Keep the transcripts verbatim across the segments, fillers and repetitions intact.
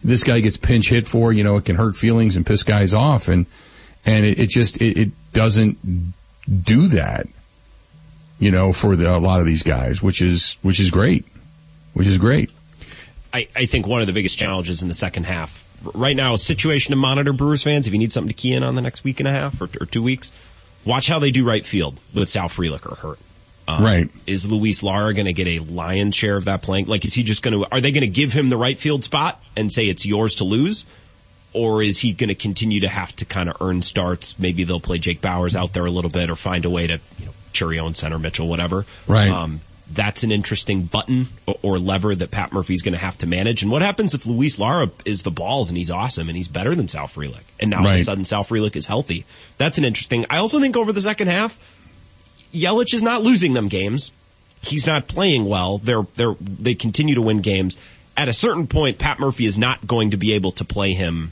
this guy gets pinch hit for, you know, it can hurt feelings and piss guys off, and and it, it just it, it doesn't do that, you know, for the, a lot of these guys, which is which is great, which is great. I, I think one of the biggest challenges in the second half right now, a situation to monitor, Brewers fans, if you need something to key in on the next week and a half or, or two weeks, watch how they do right field with Sal Frelicker hurt. Um, right. Is Luis Lara going to get a lion's share of that playing? Like, is he just going to, are they going to give him the right field spot and say it's yours to lose? Or is he going to continue to have to kind of earn starts? Maybe they'll play Jake Bauers out there a little bit or find a way to, you know, Churion, center, Mitchell, whatever. Right. Um, that's an interesting button or, or lever that Pat Murphy's going to have to manage. And what happens if Luis Lara is the balls and he's awesome and he's better than Sal Frelick? And now right. all of a sudden Sal Frelick is healthy. That's an interesting. I also think over the second half, Yelich is not losing them games. He's not playing well. They're, they're, they continue to win games. At a certain point, Pat Murphy is not going to be able to play him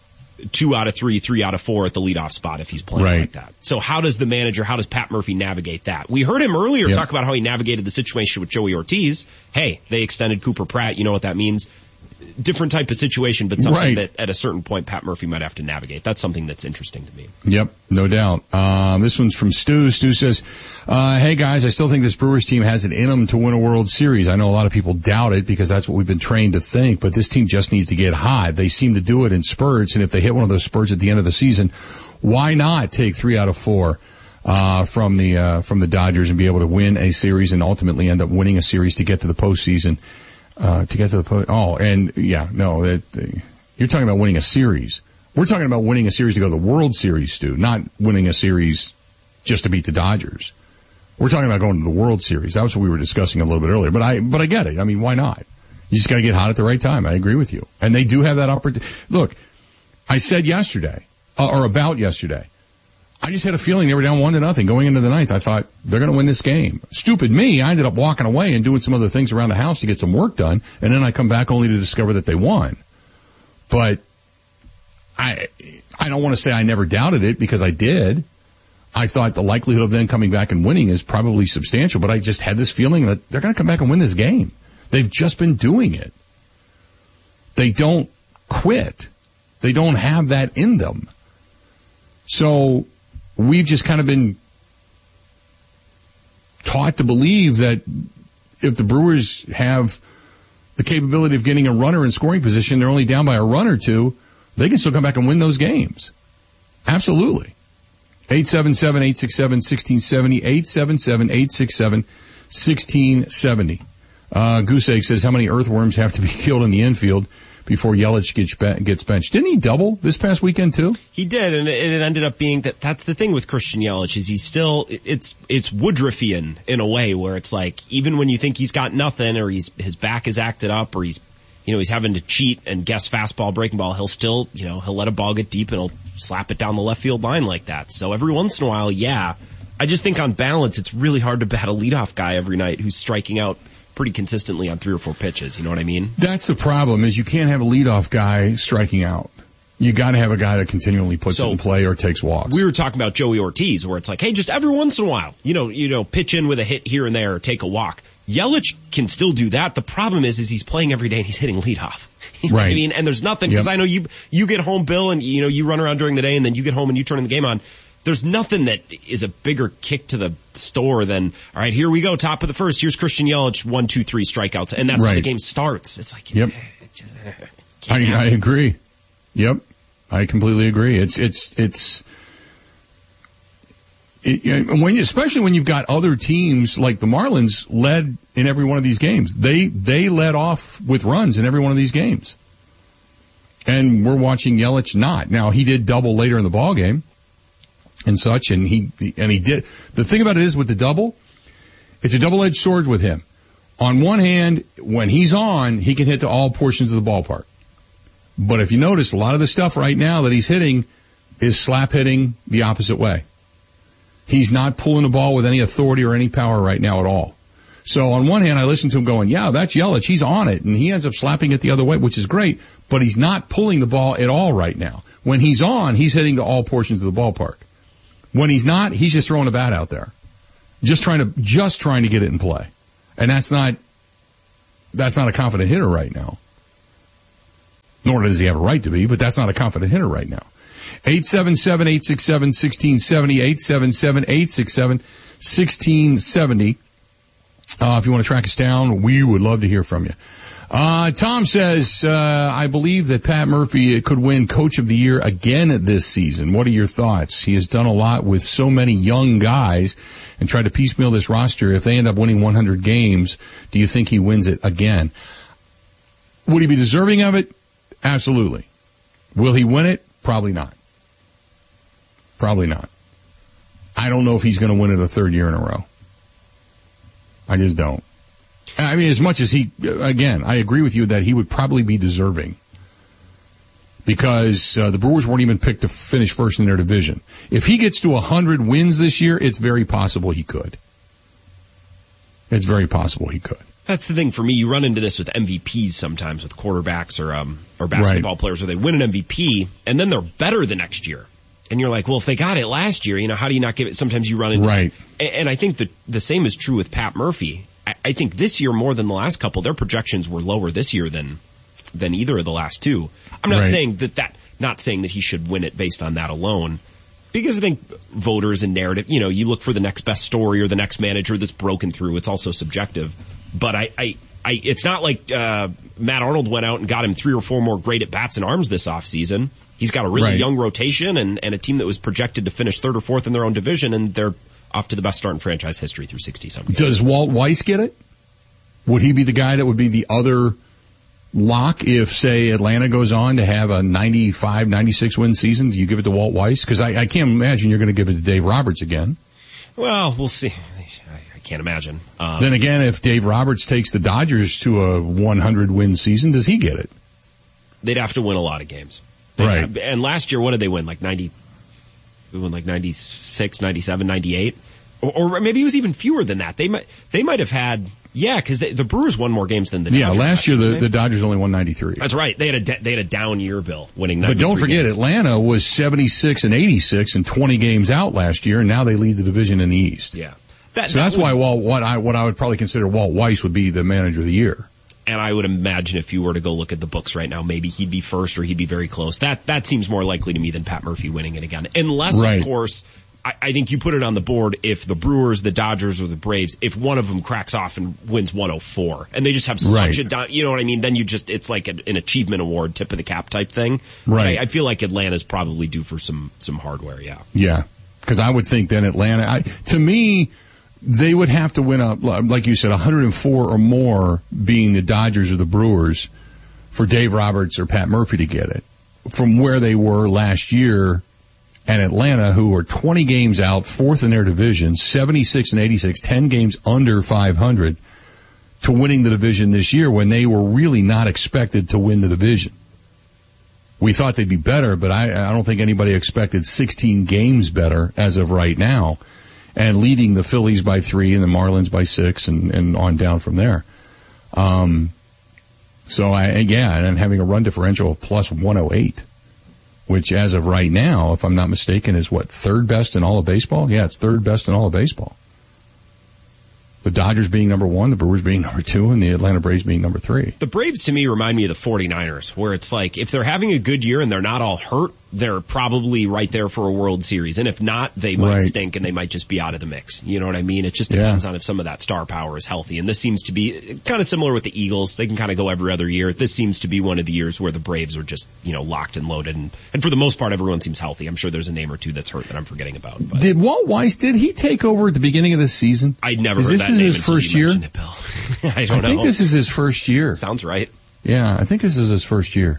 two out of three, three out of four at the leadoff spot if he's playing right. like that. So how does the manager, how does Pat Murphy navigate that? We heard him earlier yep. talk about how he navigated the situation with Joey Ortiz. Hey, they extended Cooper Pratt. You know what that means? Different type of situation, but something right. that at a certain point Pat Murphy might have to navigate. That's something that's interesting to me. Yep, no doubt. Um, this one's from Stu. Stu says, uh, hey guys, I still think this Brewers team has it in them to win a World Series. I know a lot of people doubt it because that's what we've been trained to think, but this team just needs to get hot. They seem to do it in spurts, and if they hit one of those spurts at the end of the season, why not take three out of four? Uh, from the, uh, from the Dodgers and be able to win a series and ultimately end up winning a series to get to the postseason. Uh, to get to the post. Oh, and yeah, no, it, uh, you're talking about winning a series. We're talking about winning a series to go to the World Series, Stu, not winning a series just to beat the Dodgers. We're talking about going to the World Series. That was what we were discussing a little bit earlier. But I, but I get it. I mean, why not? You just gotta get hot at the right time. I agree with you. And they do have that opportunity. Look, I said yesterday, uh, or about yesterday, I just had a feeling they were down one to nothing going into the ninth. I thought they're going to win this game. Stupid me. I ended up walking away and doing some other things around the house to get some work done, and then I come back only to discover that they won. But I, I don't want to say I never doubted it because I did. I thought the likelihood of them coming back and winning is probably substantial, but I just had this feeling that they're going to come back and win this game. They've just been doing it. They don't quit. They don't have that in them. So we've just kind of been taught to believe that if the Brewers have the capability of getting a runner in scoring position, they're only down by a run or two, they can still come back and win those games. Absolutely. eight seven seven, eight six seven, one six seven zero, eight seven seven, eight six seven, one six seven zero. Uh, Goose Egg says, how many earthworms have to be killed in the infield before Yelich gets, gets benched? Didn't he double this past weekend too? He did, and it, it ended up being that that's the thing with Christian Yelich is he's still, it's, it's Woodruffian in a way where it's like, even when you think he's got nothing or he's, his back is acted up or he's, you know, he's having to cheat and guess fastball, breaking ball, he'll still, you know, he'll let a ball get deep and he'll slap it down the left field line like that. So every once in a while, yeah, I just think on balance, it's really hard to bat a leadoff guy every night who's striking out pretty consistently on three or four pitches. You know what I mean? That's the problem is you can't have a leadoff guy striking out. You got to have a guy that continually puts so, it in play or takes walks. We were talking about Joey Ortiz where it's like, hey, just every once in a while, you know, you know, pitch in with a hit here and there or take a walk. Yelich can still do that. The problem is, is he's playing every day and he's hitting leadoff. You know right. what I mean? And there's nothing, because yep. I know you, you get home, Bill, and you know, you run around during the day and then you get home and you turn the game on. There's nothing that is a bigger kick to the store than, all right, here we go, top of the first. Here's Christian Yelich, one, two, three strikeouts. And that's right. how the game starts. It's like, yep. I, I agree. Yep. I completely agree. It's, it's, it's, it, when you, especially when you've got other teams like the Marlins led in every one of these games. They, they led off with runs in every one of these games. And we're watching Yelich not. Now, he did double later in the ball game and such, and he, and he did. The thing about it is with the double, it's a double-edged sword with him. On one hand, when he's on, he can hit to all portions of the ballpark. But if you notice, a lot of the stuff right now that he's hitting is slap hitting the opposite way. He's not pulling the ball with any authority or any power right now at all. So on one hand, I listen to him going, yeah, that's Yelich. He's on it. And he ends up slapping it the other way, which is great. But he's not pulling the ball at all right now. When he's on, he's hitting to all portions of the ballpark. When he's not, he's just throwing a bat out there. Just trying to, just trying to get it in play. And that's not, that's not a confident hitter right now. nor does he have a right to be, but that's not a confident hitter right now. eight seven seven, eight six seven, one six seven zero, eight seven seven, eight six seven, one six seven zero. Uh, if you want to track us down, we would love to hear from you. Uh, Tom says, uh, I believe that Pat Murphy could win Coach of the Year again this season. What are your thoughts? He has done a lot with so many young guys and tried to piecemeal this roster. If they end up winning one hundred games, do you think he wins it again? Would he be deserving of it? Absolutely. Will he win it? Probably not. Probably not. I don't know if he's going to win it a third year in a row. I just don't. I mean, as much as he, again, I agree with you that he would probably be deserving because uh, the Brewers weren't even picked to finish first in their division. If he gets to one hundred wins this year, it's very possible he could. It's very possible he could. That's the thing for me. You run into this with M V Ps sometimes with quarterbacks or um or basketball right. players where they win an M V P and then they're better the next year. And you're like, well, if they got it last year, you know, how do you not give it? Sometimes you run into right. And, and I think the the same is true with Pat Murphy. I, I think this year more than the last couple, their projections were lower this year than than either of the last two. I'm not right. saying that that not saying that he should win it based on that alone. Because I think voters and narrative, you know, you look for the next best story or the next manager that's broken through. It's also subjective. But I, I, I it's not like, uh, Matt Arnold went out and got him three or four more great at bats and arms this offseason. He's got a really right. young rotation and, and a team that was projected to finish third or fourth in their own division, and they're off to the best start in franchise history through sixty-some games. Does Walt Weiss get it? Would he be the guy that would be the other lock if, say, Atlanta goes on to have a ninety-five, ninety-six win season? Do you give it to Walt Weiss? Because I, I can't imagine you're going to give it to Dave Roberts again. Well, we'll see. I can't imagine. Um, then again, if Dave Roberts takes the Dodgers to a one hundred win season, does he get it? They'd have to win a lot of games. They'd right. Have, and last year, what did they win? Like ninety, they won like ninety-six, ninety-seven, ninety-eight? Or, or maybe it was even fewer than that. They might, they might have had, yeah, because the Brewers won more games than the Dodgers. Yeah, last, last year, the, the Dodgers only won ninety-three. That's right. They had a, they had a down year, Bill, winning ninety-three. But don't forget, games. Atlanta was seventy-six and eighty-six and twenty games out last year, and now they lead the division in the East. Yeah. That, so that that's would, why Walt, what I, what I would probably consider Walt Weiss would be the manager of the year. And I would imagine if you were to go look at the books right now, maybe he'd be first or he'd be very close. That, that seems more likely to me than Pat Murphy winning it again. Unless, right. of course, I, I think you put it on the board if the Brewers, the Dodgers, or the Braves, if one of them cracks off and wins one oh four, and they just have such right. a, down, you know what I mean? Then you just, it's like a, an achievement award, tip of the cap type thing. Right. I, I feel like Atlanta's probably due for some, some hardware, yeah. Yeah. Because I would think then Atlanta, I, to me, they would have to win a, like you said, one hundred four or more, being the Dodgers or the Brewers, for Dave Roberts or Pat Murphy to get it. From where they were last year, and Atlanta, who were twenty games out, fourth in their division, seventy-six and eighty-six, ten games under five hundred, to winning the division this year when they were really not expected to win the division. We thought they'd be better, but I, I don't think anybody expected sixteen games better as of right now, and leading the Phillies by three and the Marlins by six and, and on down from there. Um, so I, yeah, and having a run differential of plus one oh eight, which as of right now, if I'm not mistaken, is what, third best in all of baseball? Yeah, it's third best in all of baseball. The Dodgers being number one, the Brewers being number two, and the Atlanta Braves being number three. The Braves, to me, remind me of the forty-niners, where it's like, if they're having a good year and they're not all hurt, they're probably right there for a World Series. And if not, they might right. stink and they might just be out of the mix. You know what I mean? It just depends yeah. on if some of that star power is healthy. And this seems to be kind of similar with the Eagles. They can kind of go every other year. This seems to be one of the years where the Braves are just, you know, locked and loaded. And, and for the most part, everyone seems healthy. I'm sure there's a name or two that's hurt that I'm forgetting about. But. Did Walt Weiss, did he take over at the beginning of this season? I'd never heard that this name is his first year? It, Bill. I don't I know. think this is his first year. Sounds right. Yeah, I think this is his first year.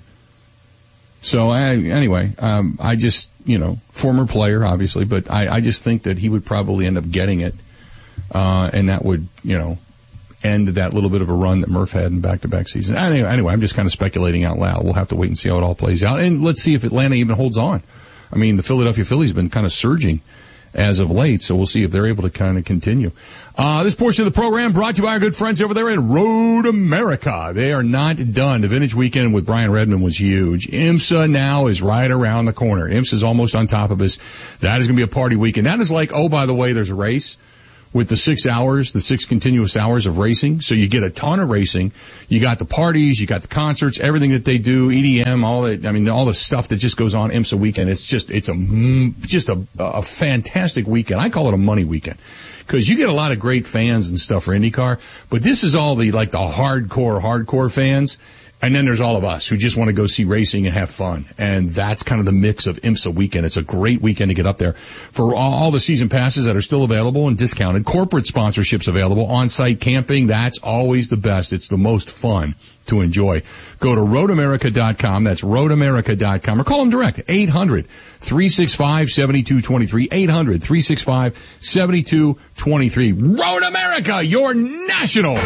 So I, anyway, um, I just, you know, former player, obviously, but I, I just think that he would probably end up getting it, uh, and that would, you know, end that little bit of a run that Murph had in back-to-back seasons. Anyway, anyway, I'm just kind of speculating out loud. We'll have to wait and see how it all plays out, and let's see if Atlanta even holds on. I mean, the Philadelphia Phillies have been kind of surging as of late, so we'll see if they're able to kind of continue. Uh, this portion of the program brought to you by our good friends over there at Road America. They are not done. The Vintage Weekend with Brian Redmond was huge. IMSA now is right around the corner. IMSA is almost on top of us. That is going to be a party weekend. That is like, oh, by the way, there's a race. with the six hours, the six continuous hours of racing. So you get a ton of racing. You got the parties, you got the concerts, everything that they do, E D M, all that. I mean, all the stuff that just goes on IMSA weekend. It's just, it's a, just a, a fantastic weekend. I call it a money weekend. Cause you get a lot of great fans and stuff for IndyCar, but this is all the, like the hardcore, hardcore fans. And then there's all of us who just want to go see racing and have fun. And that's kind of the mix of IMSA weekend. It's a great weekend to get up there. For all the season passes that are still available and discounted, corporate sponsorships available, on-site camping, that's always the best. It's the most fun to enjoy. Go to road america dot com. That's road america dot com. Or call them direct. eight hundred, three six five, seven two two three. eight hundred, three six five, seven two two three. Road America, your national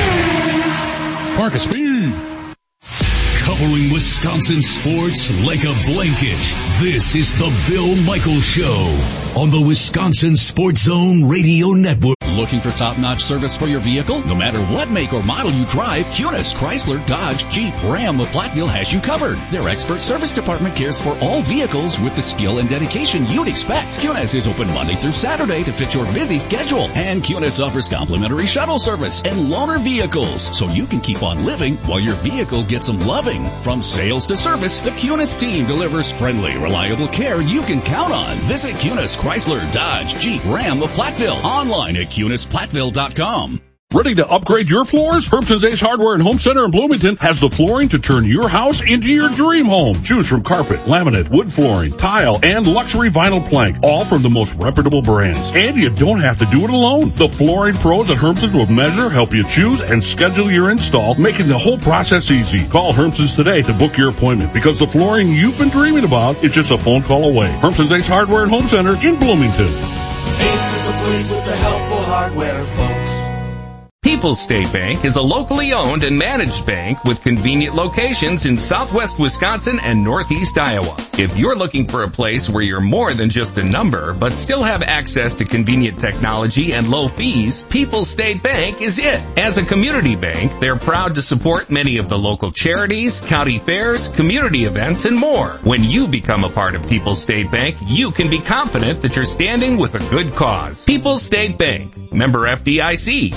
park of speed. Covering Wisconsin sports like a blanket. This is the Bill Michaels Show on the Wisconsin Sports Zone Radio Network. Looking for top-notch service for your vehicle? No matter what make or model you drive, Kunis, Chrysler, Dodge, Jeep, Ram of Platteville has you covered. Their expert service department cares for all vehicles with the skill and dedication you'd expect. Kunis is open Monday through Saturday to fit your busy schedule. And Kunis offers complimentary shuttle service and loaner vehicles, so you can keep on living while your vehicle gets some loving. From sales to service, the Kunis team delivers friendly, reliable care you can count on. Visit Kunis, Chrysler, Dodge, Jeep, Ram of Platteville. Online at kunis platteville dot com. Ready to upgrade your floors? Hermson's Ace Hardware and Home Center in Bloomington has the flooring to turn your house into your dream home. Choose from carpet, laminate, wood flooring, tile, and luxury vinyl plank, all from the most reputable brands. And you don't have to do it alone. The flooring pros at Hermson's will measure, help you choose, and schedule your install, making the whole process easy. Call Hermson's today to book your appointment, because the flooring you've been dreaming about is just a phone call away. Hermson's Ace Hardware and Home Center in Bloomington. Ace is the place with the helpful hardware, folks. People's State Bank is a locally owned and managed bank with convenient locations in southwest Wisconsin and northeast Iowa. If you're looking for a place where you're more than just a number, but still have access to convenient technology and low fees, People's State Bank is it. As a community bank, they're proud to support many of the local charities, county fairs, community events, and more. When you become a part of People's State Bank, you can be confident that you're standing with a good cause. People's State Bank, member F D I C.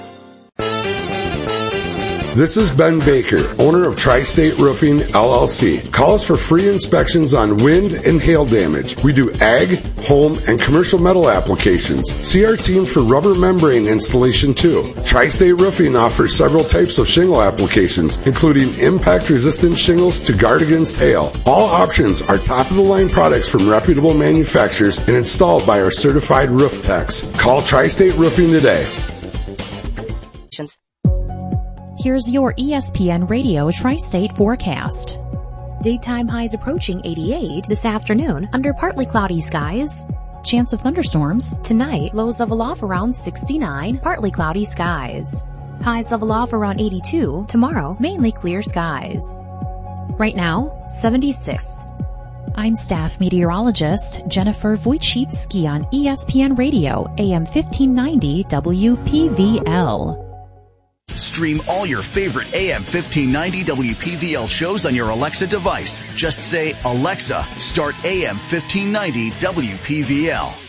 This is Ben Baker, owner of Tri-State Roofing, L L C. Call us for free inspections on wind and hail damage. We do ag, home, and commercial metal applications. See our team for rubber membrane installation too. Tri-State Roofing offers several types of shingle applications, including impact-resistant shingles to guard against hail. All options are top-of-the-line products from reputable manufacturers and installed by our certified roof techs. Call Tri-State Roofing today. Here's your E S P N Radio Tri-State forecast. Daytime highs approaching eighty-eight this afternoon under partly cloudy skies. Chance of thunderstorms. Tonight, lows of aloft around sixty-nine, partly cloudy skies. Highs of aloft around eighty-two. Tomorrow, mainly clear skies. Right now, seventy-six. I'm staff meteorologist Jennifer Wojcicki on E S P N Radio, A M fifteen ninety W P V L. Stream all your favorite A M fifteen ninety W P V L shows on your Alexa device. Just say, Alexa, start A M fifteen ninety W P V L.